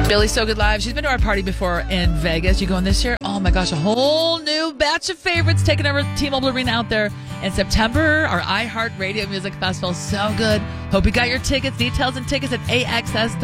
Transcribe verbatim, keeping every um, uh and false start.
Billy So Good Live. She's been to our party before in Vegas. You going this year? Oh my gosh, a whole new batch of favorites taking over T-Mobile Arena out there in September. Our iHeart Radio Music Festival. So good. Hope you got your tickets. Details and tickets at A X S